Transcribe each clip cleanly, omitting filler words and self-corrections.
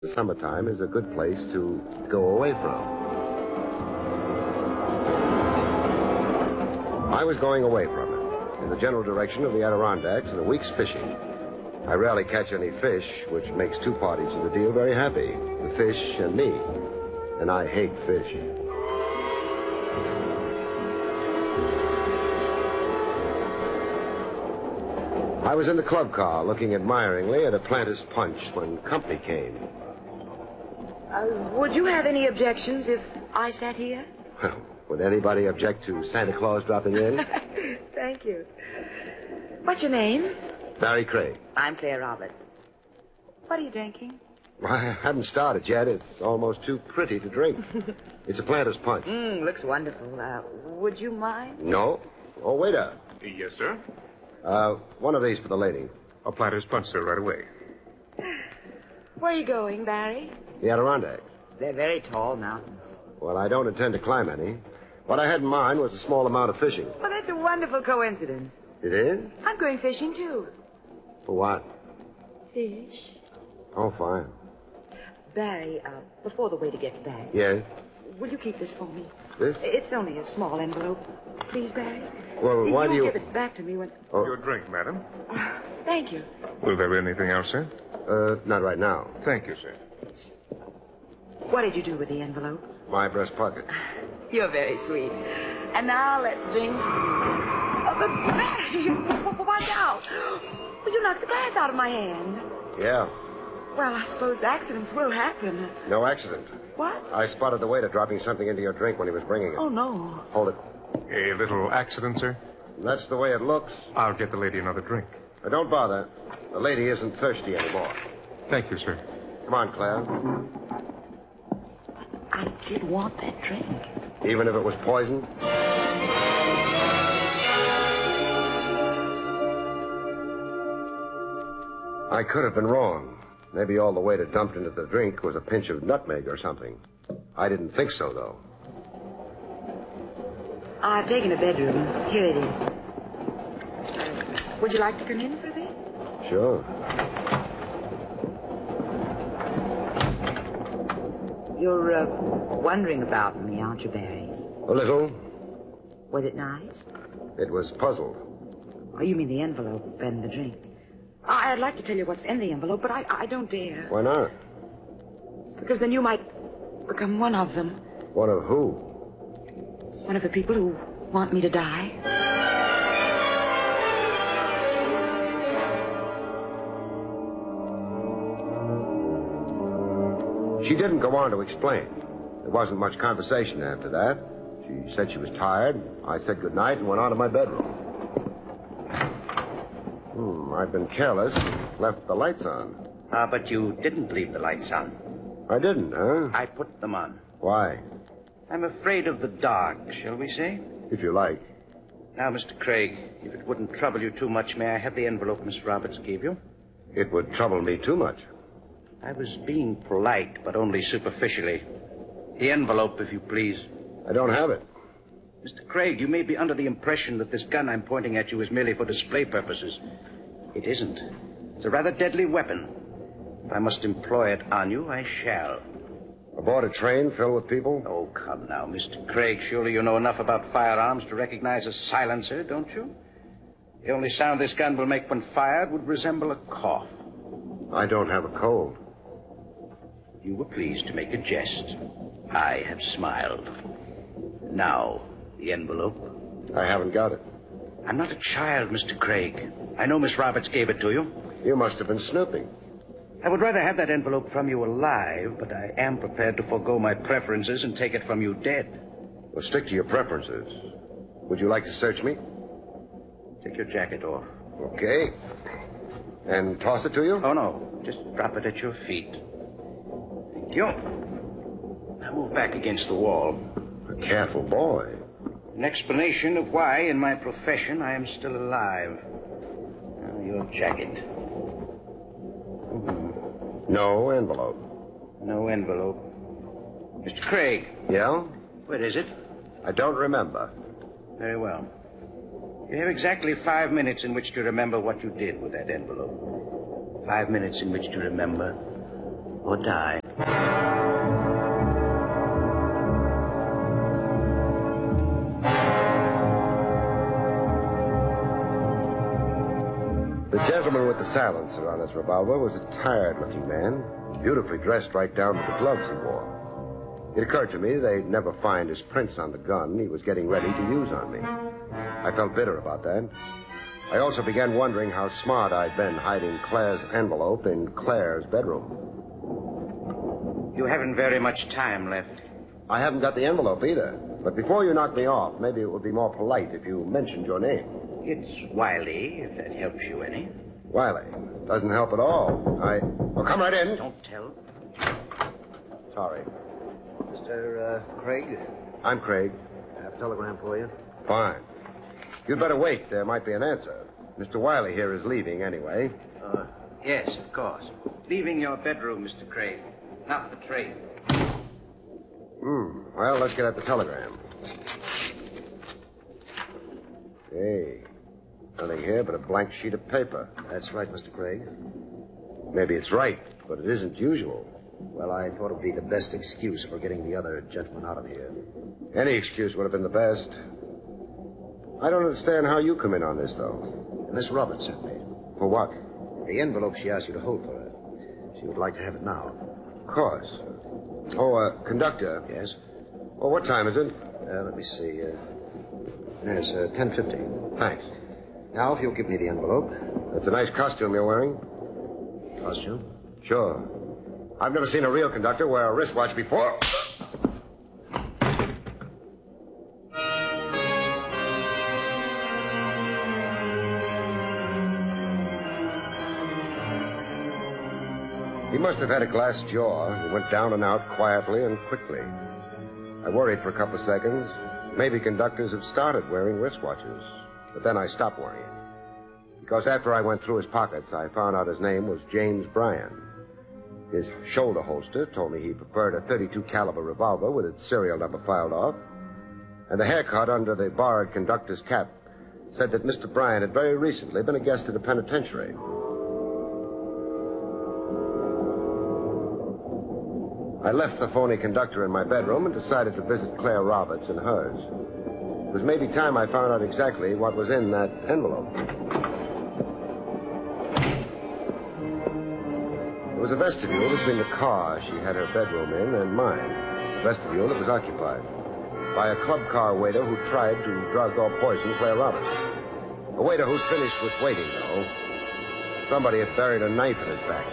The summertime is a good place to go away from. I was going away from it, in the general direction of the Adirondacks and a week's fishing. I rarely catch any fish, which makes two parties to the deal very happy, the fish and me. And I hate fish. I was in the club car looking admiringly at a Planters Punch when company came. Would you have any objections if I sat here? Would anybody object to Santa Claus dropping in? Thank you. What's your name? Barry Craig. I'm Claire Roberts. What are you drinking? I haven't started yet. It's almost too pretty to drink. It's a Planters Punch. Looks wonderful. Would you mind? No. Oh, waiter. Yes, sir. One of these for the lady. A Planters Punch, sir, right away. Where are you going, Barry? The Adirondacks. They're very tall mountains. Well, I don't intend to climb any. What I had in mind was a small amount of fishing. Well, that's a wonderful coincidence. It is? I'm going fishing, too. For what? Fish. Oh, fine. Barry, before the waiter gets back. Yes? Will you keep this for me? This? It's only a small envelope. Please, Barry. Well, why do you... give it back to me when... Oh. Your drink, madam. Thank you. Will there be anything else, sir? Not right now. Thank you, sir. What did you do with the envelope? My breast pocket. You're very sweet. And now let's drink. Oh, but Barry, watch out. Well, you knocked the glass out of my hand. Yeah. Well, I suppose accidents will happen. No accident. What? I spotted the waiter dropping something into your drink when he was bringing it. Oh, no. Hold it. A little accident, sir? That's the way it looks. I'll get the lady another drink. Don't bother. The lady isn't thirsty anymore. Thank you, sir. Come on, Claire. I did want that drink. Even if it was poison? I could have been wrong. Maybe all the waiter dumped into the drink was a pinch of nutmeg or something. I didn't think so, though. I've taken a bedroom. Here it is. Would you like to come in for a bit? Sure. You're wondering about me, aren't you, Barry? A little. Was it nice? It was puzzled. Oh, you mean the envelope and the drink. I'd like to tell you what's in the envelope, but I don't dare. Why not? Because then you might become one of them. One of who? One of the people who want me to die. She didn't go on to explain. There wasn't much conversation after that. She said she was tired. I said goodnight and went on to my bedroom. I've been careless and left the lights on. But you didn't leave the lights on. I didn't, huh? I put them on. Why? I'm afraid of the dark, shall we say? If you like. Now, Mr. Craig, if it wouldn't trouble you too much, may I have the envelope Miss Roberts gave you? It would trouble me too much. I was being polite, but only superficially. The envelope, if you please. I don't have it. Mr. Craig, you may be under the impression that this gun I'm pointing at you is merely for display purposes. It isn't. It's a rather deadly weapon. If I must employ it on you, I shall. Aboard a train filled with people? Oh, come now, Mr. Craig. Surely you know enough about firearms to recognize a silencer, don't you? The only sound this gun will make when fired would resemble a cough. I don't have a cold. You were pleased to make a jest. I have smiled. Now, the envelope. I haven't got it. I'm not a child, Mr. Craig. I know Miss Roberts gave it to you. You must have been snooping. I would rather have that envelope from you alive, but I am prepared to forego my preferences and take it from you dead. Well, stick to your preferences. Would you like to search me? Take your jacket off. Okay. And toss it to you? Oh, no. Just drop it at your feet. Thank you. Now move back against the wall. A careful boy. An explanation of why, in my profession, I am still alive. Now, your jacket. No envelope. No envelope. Mr. Craig. Yeah? Where is it? I don't remember. Very well. You have exactly 5 minutes in which to remember what you did with that envelope. 5 minutes in which to remember or die. The gentleman with the silencer on his revolver was a tired-looking man, beautifully dressed right down to the gloves he wore. It occurred to me they'd never find his prints on the gun he was getting ready to use on me. I felt bitter about that. I also began wondering how smart I'd been hiding Claire's envelope in Claire's bedroom. You haven't very much time left. I haven't got the envelope either. But before you knock me off, maybe it would be more polite if you mentioned your name. It's Wiley, if that helps you any. Wiley. Doesn't help at all. Well, come right in. Don't tell. Sorry. Mr. Craig? I'm Craig. I have a telegram for you. Fine. You'd better wait. There might be an answer. Mr. Wiley here is leaving anyway. Yes, of course. Leaving your bedroom, Mr. Craig. Not the train. Well, let's get at the telegram. Hey, nothing here but a blank sheet of paper. That's right, Mr. Craig. Maybe it's right, but it isn't usual. Well, I thought it would be the best excuse for getting the other gentleman out of here. Any excuse would have been the best. I don't understand how you come in on this, though. Miss Roberts sent me. For what? The envelope she asked you to hold for her. She would like to have it now. Of course. Oh, conductor. Yes? Well, what time is it? Let me see. Yes, 10:50. Thanks. Now, if you'll give me the envelope. That's a nice costume you're wearing. Costume? Sure. I've never seen a real conductor wear a wristwatch before. He must have had a glass jaw. He went down and out quietly and quickly. I worried for a couple of seconds. Maybe conductors have started wearing wristwatches. But then I stopped worrying. Because after I went through his pockets, I found out his name was James Bryan. His shoulder holster told me he preferred a .32 caliber revolver with its serial number filed off. And the haircut under the borrowed conductor's cap said that Mr. Bryan had very recently been a guest at a penitentiary. I left the phony conductor in my bedroom and decided to visit Claire Roberts in hers. It was maybe time I found out exactly what was in that envelope. There was a vestibule between the car she had her bedroom in and mine. A vestibule that was occupied by a club car waiter who tried to drug or poison Claire Roberts. A waiter who'd finished with waiting, though. Somebody had buried a knife in his back.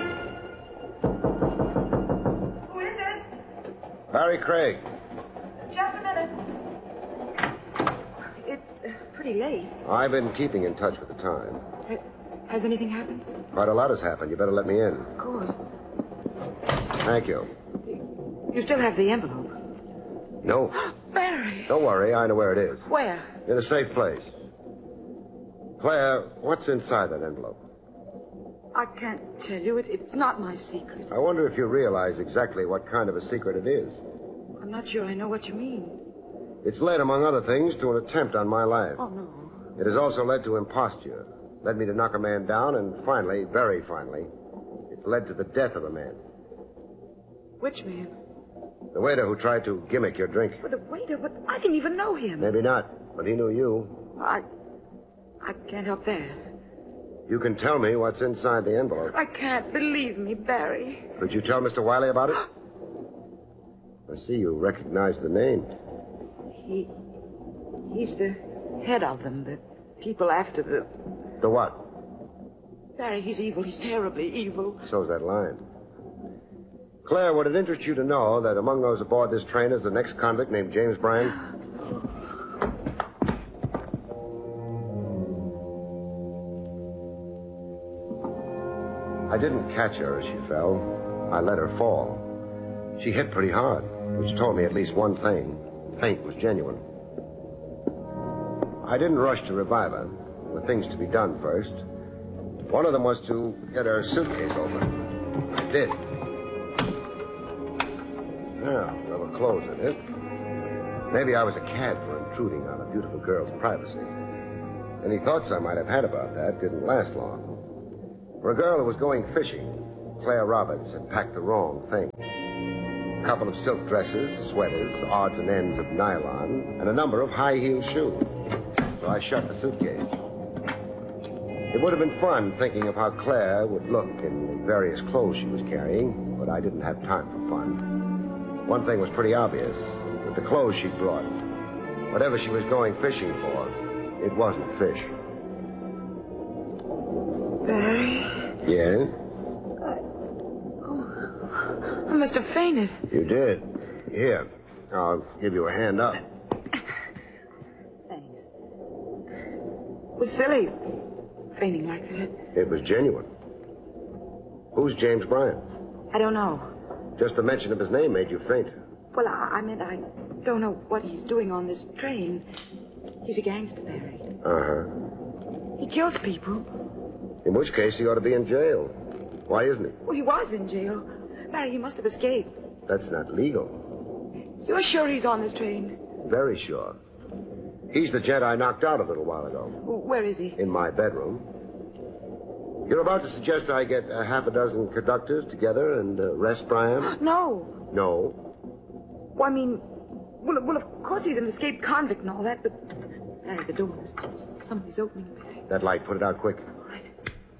Barry Craig. Just a minute. It's pretty late. I've been keeping in touch with the time. Has anything happened? Quite a lot has happened. You better let me in. Of course. Thank you. You still have the envelope? No. Barry! Don't worry. I know where it is. Where? In a safe place. Claire, what's inside that envelope? I can't tell you. It's not my secret. I wonder if you realize exactly what kind of a secret it is. I'm not sure I know what you mean. It's led, among other things, to an attempt on my life. Oh, no. It has also led to imposture. Led me to knock a man down, and finally, very finally, it's led to the death of a man. Which man? The waiter who tried to gimmick your drink. Well, the waiter, but I didn't even know him. Maybe not, but he knew you. I can't help that. You can tell me what's inside the envelope. I can't. Believe me, Barry. Could you tell Mr. Wiley about it? I see you recognize the name. He's the head of them, the people after the... The what? Barry, he's evil. He's terribly evil. So's that line. Claire, would it interest you to know that among those aboard this train is the next convict named James Bryan? I didn't catch her as she fell. I let her fall. She hit pretty hard, which told me at least one thing. Faint was genuine. I didn't rush to revive her. There were things to be done first. One of them was to get her suitcase open. I did. Now, there were clothes in it. Maybe I was a cad for intruding on a beautiful girl's privacy. Any thoughts I might have had about that didn't last long. For a girl who was going fishing, Claire Roberts had packed the wrong thing. A couple of silk dresses, sweaters, odds and ends of nylon, and a number of high-heel shoes. So I shut the suitcase. It would have been fun thinking of how Claire would look in the various clothes she was carrying, but I didn't have time for fun. One thing was pretty obvious. With the clothes she brought, whatever she was going fishing for, it wasn't fish. Barry? Yeah? I must have fainted. You did. Here, I'll give you a hand up. Thanks. It was silly, fainting like that. It was genuine. Who's James Bryant? I don't know. Just the mention of his name made you faint. Well, I meant I don't know what he's doing on this train. He's a gangster, Barry. Uh-huh. He kills people. In which case, he ought to be in jail. Why isn't he? Well, he was in jail. Barry, he must have escaped. That's not legal. You're sure he's on this train? Very sure. He's the gent I knocked out a little while ago. Where is he? In my bedroom. You're about to suggest I get a half a dozen conductors together and arrest Bryant? No. No. Well, I mean, well, of course he's an escaped convict and all that, but... Barry, the doors. Somebody's opening. That light, put it out quick.